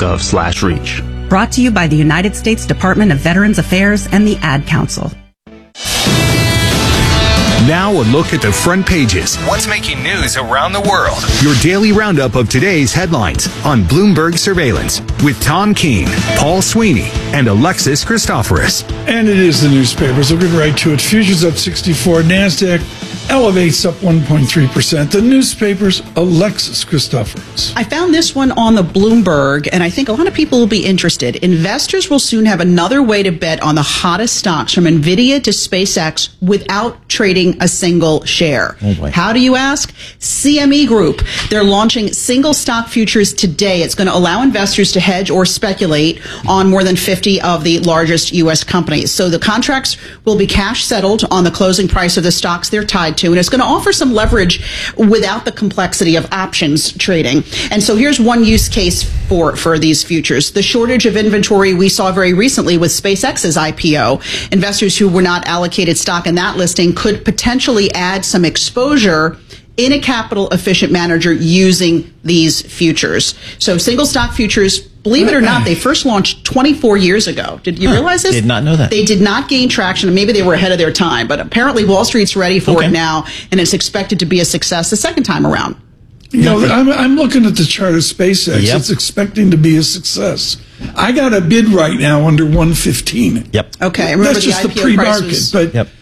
ms.gov/reach. Brought to you by the United States Department of Veterans Affairs and the Ad Council. Now a look at the front pages. What's making news around the world? Your daily roundup of today's headlines on Bloomberg Surveillance with Tom Keene, Paul Sweeney, and Alexis Christoforous. And it is the newspapers. We'll get right to it. Futures up 64. NASDAQ elevates up 1.3%. The newspapers, Alexis Christoforous. I found this one on the Bloomberg, and I think a lot of people will be interested. Investors will soon have another way to bet on the hottest stocks from NVIDIA to SpaceX without trading a single share. Oh boy. How do you ask? CME Group. They're launching single stock futures today. It's going to allow investors to hedge or speculate on more than 50 of the largest U.S. companies. So the contracts will be cash settled on the closing price of the stocks they're tied to, and it's going to offer some leverage without the complexity of options trading. And so here's one use case for these futures. The shortage of inventory we saw very recently with SpaceX's IPO. Investors who were not allocated stock in that listing could potentially add some exposure in a capital efficient manner using these futures. So single stock futures, believe it or not, they first launched 24 years ago. Did you realize this? Did not know that. They did not gain traction, and maybe they were ahead of their time, but apparently Wall Street's ready for it now, and it's expected to be a success the second time around. You know, I'm looking at the chart of SpaceX. Yep. It's expecting to be a success. I got a bid right now under 115. Yep. Okay, I remember That's just the IPO pre-market, price was but Yep.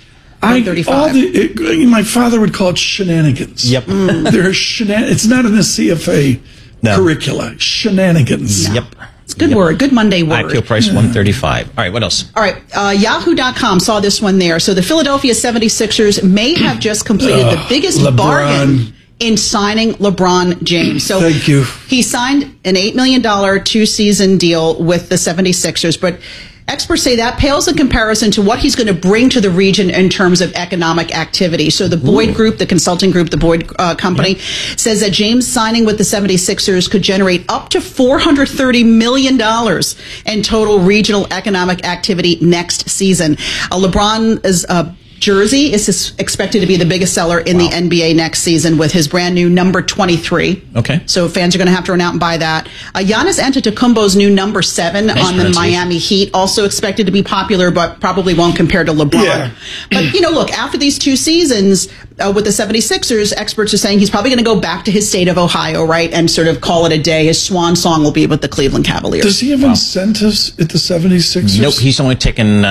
my father would call it shenanigans. Yep. There are it's not in the CFA curricula. Shenanigans. No. Yep. It's a good word, good Monday word. IPO price 135. All right, what else? All right, Yahoo.com saw this one there. So the Philadelphia 76ers may have just completed the biggest LeBron. bargain in signing LeBron James. So Thank you. He signed an $8 million 2-season deal with the 76ers, but experts say that pales in comparison to what he's going to bring to the region in terms of economic activity. So the Boyd Group, the consulting group, the Boyd company, says that James signing with the 76ers could generate up to $430 million in total regional economic activity next season. LeBron's jersey is expected to be the biggest seller in the NBA next season with his brand new number 23. Okay. So fans are going to have to run out and buy that. Giannis Antetokounmpo's new number 7 on the Miami Heat, also expected to be popular, but probably won't compare to LeBron. Yeah. But, look, after these 2 seasons with the 76ers, experts are saying he's probably going to go back to his state of Ohio, right, and sort of call it a day. His swan song will be with the Cleveland Cavaliers. Does he have incentives at the 76ers? Nope, he's only taken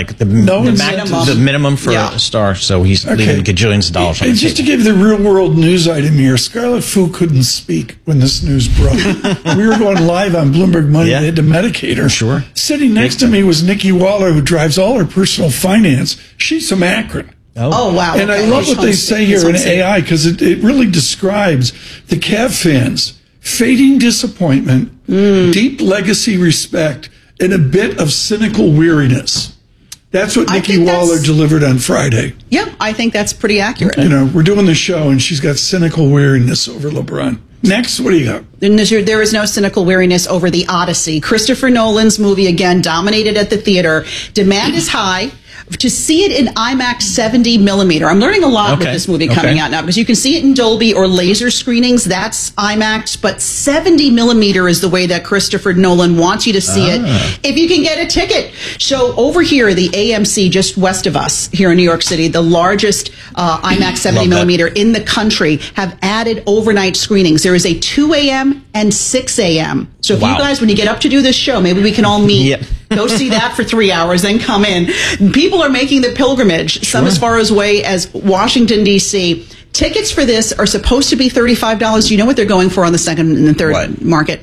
the minimum for a star, so he's leaving gajillions of dollars on the Just to table. give the real world news item here, Scarlet Fu couldn't speak when this news broke. We were going live on Bloomberg Money. They had to medicate her. Sure. Sitting next to me was Nikki Waller, who drives all her personal finance. She's from Akron. Oh, wow. And I love what they say here in AI, because it really describes the Cav fans. Fading disappointment, deep legacy respect, and a bit of cynical weariness. That's what Nikki Waller delivered on Friday. Yeah, I think that's pretty accurate. We're doing the show, and she's got cynical weariness over LeBron. Next, what do you got? There is no cynical weariness over The Odyssey. Christopher Nolan's movie, again, dominated at the theater. Demand is high. To see it in IMAX 70 millimeter. I'm learning a lot with this movie coming out now, because you can see it in Dolby or laser screenings. That's IMAX, but 70 millimeter is the way that Christopher Nolan wants you to see it if you can get a ticket. So over here, the AMC just west of us here in New York City, the largest IMAX 70 millimeter in the country, have added overnight screenings. There is a 2 a.m. and 6 a.m. So if you guys, when you get up to do this show, maybe we can all meet, go see that for 3 hours, then come in. People are making the pilgrimage, some as far away as Washington, D.C. Tickets for this are supposed to be $35. Do you know what they're going for on the second and the third market?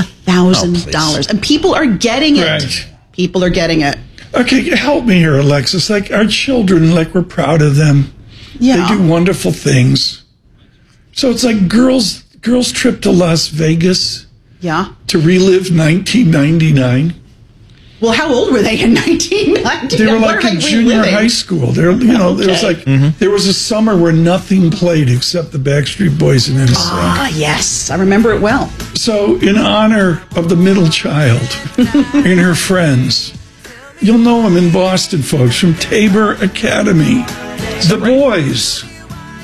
$1,000. And people are getting it. Right. People are getting it. Okay, help me here, Alexis. Like, our children, we're proud of them. Yeah. They do wonderful things. So it's like girls' trip to Las Vegas. Yeah. To relive 1999. Well, how old were they in 1990? They were like in junior high school. There was a summer where nothing played except the Backstreet Boys and NSYNC. Ah, yes, I remember it well. So, in honor of the middle child and her friends, you'll know them in Boston, folks, from Tabor Academy. The Boys.